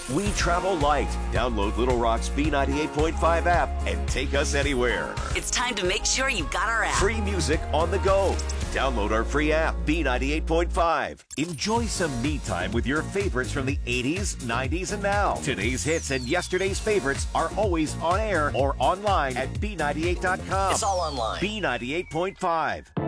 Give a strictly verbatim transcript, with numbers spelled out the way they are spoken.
We travel light. Download Little Rock's B ninety-eight point five app and take us anywhere. It's time to make sure you've got our app. Free music on the go. Download our free app, B ninety-eight point five. Enjoy some me time with your favorites from the eighties, nineties, and now. Today's hits and yesterday's favorites are always on air or online at B ninety-eight dot com. It's all online. B ninety-eight point five.